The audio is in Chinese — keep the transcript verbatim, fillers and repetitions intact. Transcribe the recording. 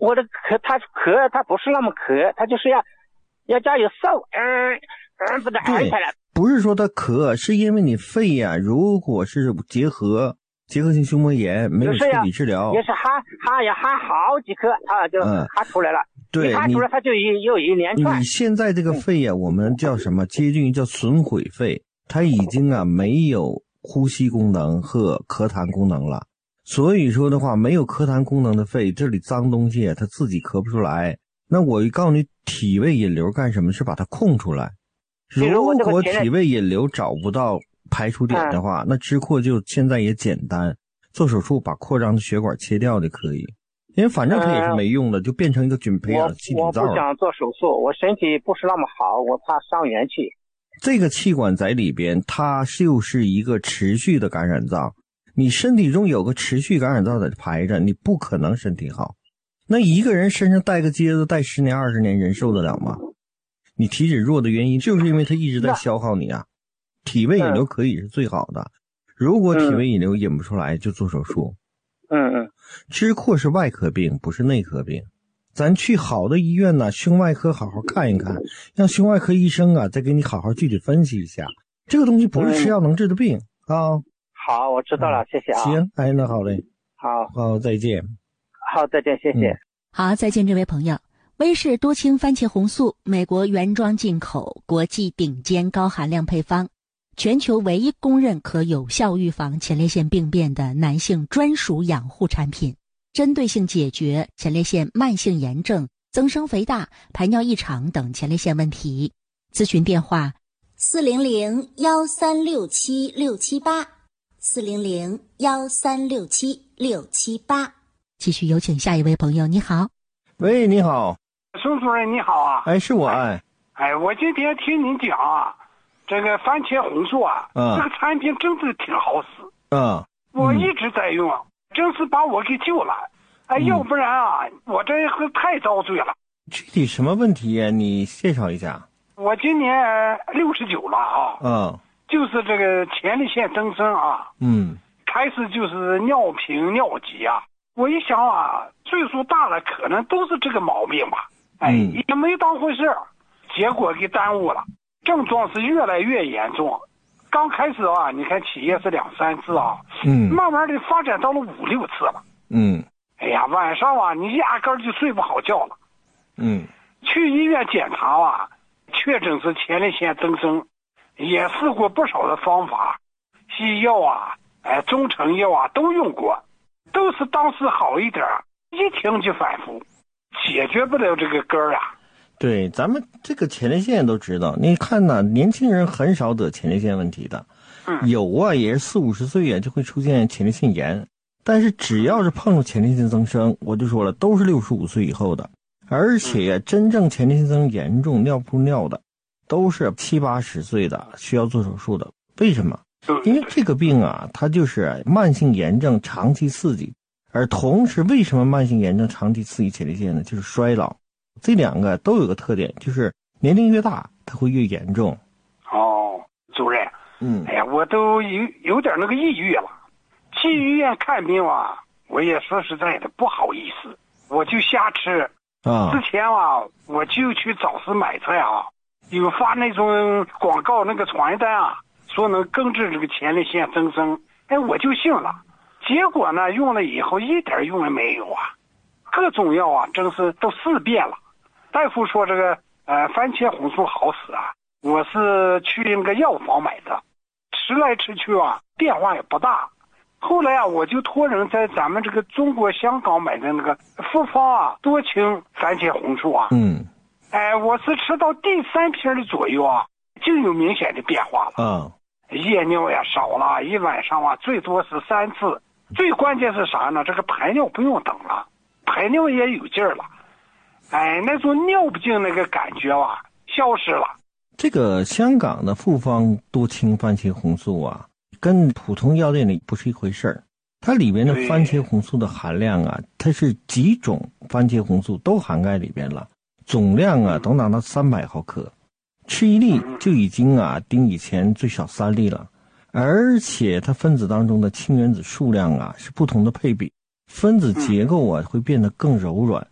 我的咳，它咳，它不是那么咳，它就是要要加有嗽，嗯嗯，把它按下来。 不是说它咳，是因为你肺呀、啊，如果是结核、结核性胸膜炎没有彻底治疗， 也是哈哈呀哈好几颗啊，就哈出来了。嗯、 对， 一哈出来它就有有一连串。 你现在这个肺呀、啊，我们叫什么？接近于叫损毁肺，它已经啊没有呼吸功能和咳痰功能了。所以说的话，没有咳痰功能的肺，这里脏东西它自己咳不出来。那我告诉你，体位引流干什么？是把它控出来。如果体位引流找不到排除点的话，嗯、那支扩就现在也简单，做手术把扩张的血管切掉就可以。因为反正它也是没用的，嗯、就变成一个菌培养的气体灶了。 我不想做手术，我身体不是那么好，我怕伤元气。 这个气管在里边，它就是一个持续的感染灶。你身体中有个持续感染灶在排着，你不可能身体好。那一个人身上带个疖子带十年二十年，人受得了吗？你体质弱的原因就是因为它一直在消耗你啊。体位引流可以是最好的，如果体位引流引不出来，就做手术。 嗯嗯。 支扩是外科病，不是内科病。咱去好的医院呢，胸外科好好看一看，让胸外科医生啊再给你好好具体分析一下。这个东西不是吃药能治的病、嗯、啊。 好，我知道了，嗯、谢谢啊。 行，哎，那好嘞。 好， 好，再见。 好，再见，谢谢。 嗯、好，再见，这位朋友。威士多氢番茄红素，美国原装进口，国际顶尖高含量配方，全球唯一公认可有效预防前列腺病变的男性专属养护产品，针对性解决前列腺慢性炎症、增生肥大、排尿异常等前列腺问题。咨询电话：四零零幺三六七六七八，四零零幺三六七六七八。继续有请下一位朋友，你好。 喂，你好。 孙主任你好啊。 哎，是我哎。 哎，我今天听您讲啊，这个番茄红素啊，嗯、这个产品真是挺好使。 嗯。 我一直在用，嗯、真是把我给救了。哎，嗯、要不然啊，我这可太遭罪了。 具体什么问题呀？你介绍一下。 我今年六十九了啊。 嗯。 就是这个前列腺增生啊。 嗯。 开始就是尿频尿急啊。我一想啊，岁数大了，可能都是这个毛病吧。哎， 嗯、 也没当回事，结果给耽误了，症状是越来越严重。刚开始啊，你看起夜是两三次啊， 嗯， 慢慢的发展到了五六次了。 嗯， 哎呀，晚上啊，你压根就睡不好觉了。 嗯， 去医院检查啊，确诊是前列腺增生，也试过不少的方法，西药啊，哎，中成药啊都用过，都是当时好一点，一停就反复。解决不了这个根儿啊。 对，咱们这个前列腺都知道，你看呢，年轻人很少得前列腺问题的， 嗯， 有啊，也是四五十岁啊就会出现前列腺炎，但是只要是碰到前列腺增生，我就说了，都是六十五岁以后的，而且真正前列腺增生严重尿不出尿的，都是七八十岁的需要做手术的。为什么？因为这个病啊，它就是慢性炎症长期刺激。而同时，为什么慢性炎症长期刺激前列腺呢？就是衰老，这两个都有个特点，就是年龄越大，它会越严重。 哦，主任， 嗯， 哎呀，我都有有点那个抑郁了。去医院看病啊，我也说实在的不好意思，我就瞎吃。 啊， 之前啊，我就去早市买菜啊，有发那种广告那个传单啊，说能根治这个前列腺增生，哎，我就信了。结果呢，用了以后一点用也没有啊，各种药啊，真是都试遍了。大夫说这个呃番茄红素好使啊，我是去那个药房买的，吃来吃去啊，变化也不大。后来啊，我就托人在咱们这个中国香港买的那个复方啊多氢番茄红素啊， 嗯， 哎，我是吃到第三瓶的左右啊，就有明显的变化了。 嗯， 夜尿也少了，一晚上啊最多是三次。最关键是啥呢？这个排尿不用等了，排尿也有劲儿了，哎，那种尿不尽那个感觉啊，消失了。 这个香港的复方多氢番茄红素啊，跟普通药店里不是一回事儿。它里面的番茄红素的含量啊，它是几种番茄红素都涵盖里边了，总量啊都达到三百毫克，吃一粒就已经啊顶以前最少三粒了。而且它分子当中的氢原子数量啊是不同的配比，分子结构啊会变得更柔软，